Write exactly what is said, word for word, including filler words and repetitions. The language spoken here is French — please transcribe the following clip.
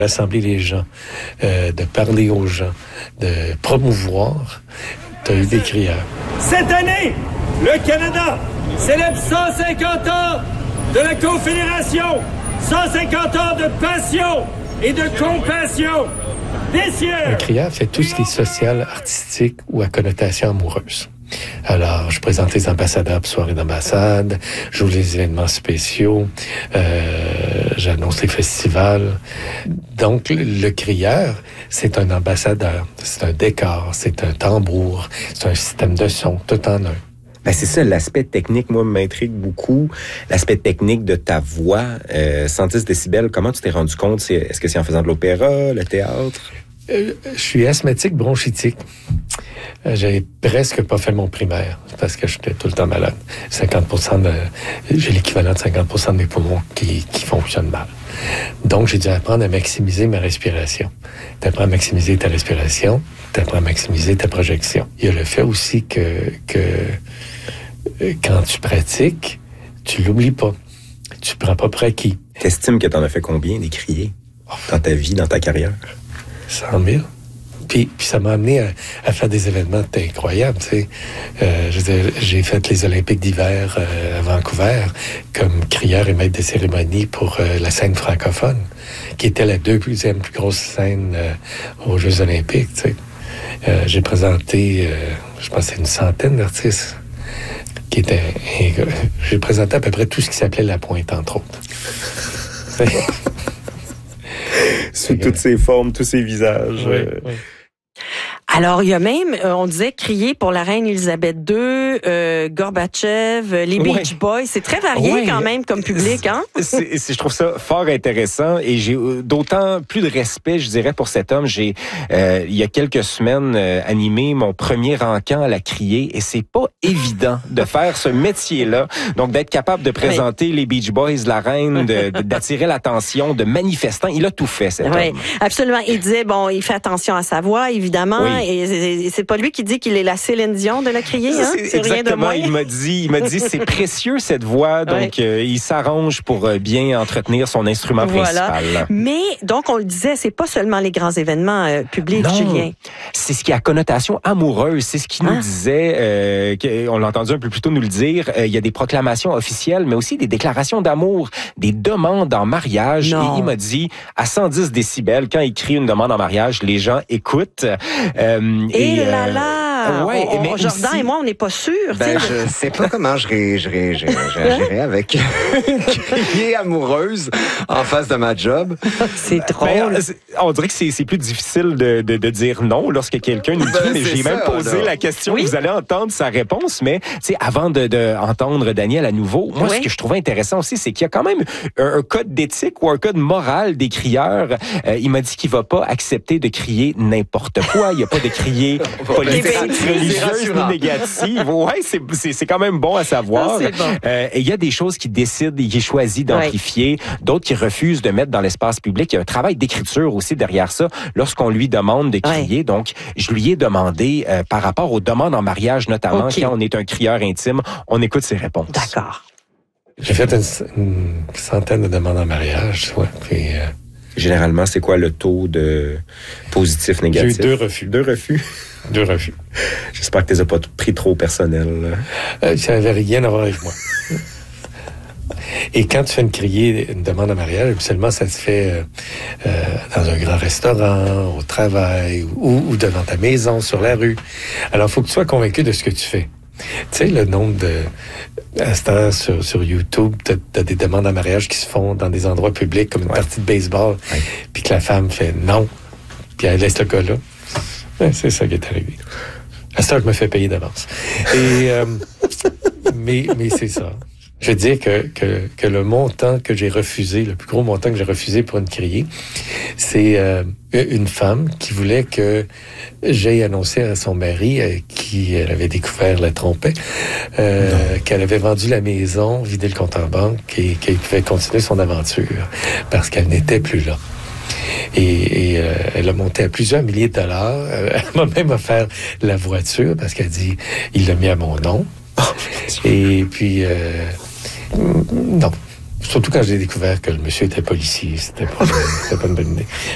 rassembler les gens, euh, de parler aux gens, de promouvoir, tu as eu des crieurs. Cette année, le Canada célèbre cent cinquante ans de la Confédération, cent cinquante ans de passion et de compassion. Un crieur fait tout ce qui est social, artistique ou à connotation amoureuse. Alors, je présente les ambassadeurs pour soirées d'ambassade, j'ouvre les événements spéciaux, euh, j'annonce les festivals. Donc, le crieur, c'est un ambassadeur, c'est un décor, c'est un tambour, c'est un système de son, tout en un. Ben c'est ça, l'aspect technique, moi, m'intrigue beaucoup. L'aspect technique de ta voix, euh, cent dix décibels, comment tu t'es rendu compte? C'est, est-ce que c'est en faisant de l'opéra, le théâtre? Euh, je suis asthmatique bronchitique. Euh, j'ai presque pas fait mon primaire parce que j'étais tout le temps malade. cinquante pour cent de, j'ai l'équivalent de cinquante pour cent de mes poumons qui, qui fonctionnent mal. Donc, j'ai dû apprendre à maximiser ma respiration. Tu apprends à maximiser ta respiration, tu apprends à maximiser ta projection. Il y a le fait aussi que, que quand tu pratiques, tu l'oublies pas. Tu prends pas pour acquis. T'estimes que t'en as fait combien des criers dans ta vie, dans ta carrière? cent mille. Puis, puis ça m'a amené à, à faire des événements incroyables, tu sais. Euh, je veux dire, j'ai fait les Olympiques d'hiver euh, à Vancouver comme crieur et maître de cérémonie pour euh, la scène francophone, qui était la deuxième plus grosse scène euh, aux Jeux Olympiques, tu sais. Euh, j'ai présenté, euh, je pense, c'est une centaine d'artistes qui étaient... J'ai présenté à peu près tout ce qui s'appelait La Pointe, entre autres. Sous toutes ses formes, tous ses visages. Oui, euh... oui. Alors, il y a même, euh, on disait, crier pour la reine Élisabeth deux, euh, Gorbatchev, les Beach ouais. Boys. C'est très varié ouais. quand même comme public, hein? C'est, c'est, je trouve ça fort intéressant et j'ai d'autant plus de respect, je dirais, pour cet homme. J'ai, euh, il y a quelques semaines, euh, animé mon premier encamp à la crier et c'est pas évident de faire ce métier-là. Donc, d'être capable de présenter oui. les Beach Boys, la reine, de, de, d'attirer l'attention de manifestants. Il a tout fait, cet oui, homme. Absolument. Il disait, bon, il fait attention à sa voix, évidemment. Oui. Et c'est pas lui qui dit qu'il est la Céline Dion de la criée, hein? C'est, c'est rien de moins. Il m'a dit, il m'a dit, c'est précieux cette voix, donc ouais. euh, il s'arrange pour euh, bien entretenir son instrument voilà. principal. Mais donc on le disait, c'est pas seulement les grands événements euh, publics, non, Julien. C'est ce qui a connotation amoureuse. C'est ce qu'il hein? nous disait. Euh, on l'a entendu un peu plus tôt nous le dire. Euh, il y a des proclamations officielles, mais aussi des déclarations d'amour, des demandes en mariage. Non. Et il m'a dit à cent dix décibels, quand il crie une demande en mariage, les gens écoutent. Euh, et, et là là, ouais, on, mais Jordan aussi, et moi, on n'est pas sûrs. Ben, je sais pas comment je réagirais, je réagirais avec crier amoureuse en face de ma job. C'est drôle. Ben, on dirait que c'est, c'est plus difficile de, de, de dire non lorsque quelqu'un nous dit, ben, mais j'ai ça, même posé là. la question, oui? Vous allez entendre sa réponse, mais avant de, de entendre Daniel à nouveau, moi, oui? ce que je trouvais intéressant aussi, c'est qu'il y a quand même un, un code d'éthique ou un code moral des crieurs. Euh, il m'a dit qu'il va pas accepter de crier n'importe quoi. Il n'y a pas de crier politique, religieuse ni négative. Ouais, c'est, c'est, c'est quand même bon à savoir. Ah, bon. Euh, et il y a des choses qui décident et qui choisissent d'amplifier, ouais. d'autres qui refusent de mettre dans l'espace public. Il y a un travail d'écriture aussi derrière ça lorsqu'on lui demande de crier. Ouais. Donc, je lui ai demandé euh, par rapport aux demandes en mariage, notamment okay. quand on est un crieur intime, on écoute ses réponses. D'accord. J'ai fait une, une centaine de demandes en mariage, ouais, puis... Euh... Généralement, c'est quoi le taux de positif, négatif? J'ai eu deux refus. Deux refus? Deux refus. J'espère que tu les as pas pris trop personnel. Euh, ça n'avait rien à voir avec moi. Et quand tu fais une criée, une demande en mariage, habituellement, ça se fait euh, dans un grand restaurant, au travail, ou, ou devant ta maison, sur la rue. Alors, il faut que tu sois convaincu de ce que tu fais. Tu sais, le nombre de... À ce temps, sur, sur YouTube, t'as, t'as des demandes en mariage qui se font dans des endroits publics, comme une ouais. partie de baseball, ouais. puis que la femme fait non, puis elle laisse le gars là. Ouais, c'est ça qui est arrivé. À ça, je me fais payer d'avance. Et, euh, mais, mais c'est ça. Je veux dire que, que, que le montant que j'ai refusé, le plus gros montant que j'ai refusé pour une criée, c'est euh, une femme qui voulait que j'aille annoncer à son mari, euh, qui elle avait découvert la trompette, euh, qu'elle avait vendu la maison, vidé le compte en banque et qu'elle pouvait continuer son aventure parce qu'elle n'était plus là. Et, et euh, elle a monté à plusieurs milliers de dollars. Elle m'a même offert la voiture parce qu'elle dit, il l'a mis à mon nom. Et puis... Euh, non. Surtout quand j'ai découvert que le monsieur était policier. C'était pas, c'était pas une bonne idée.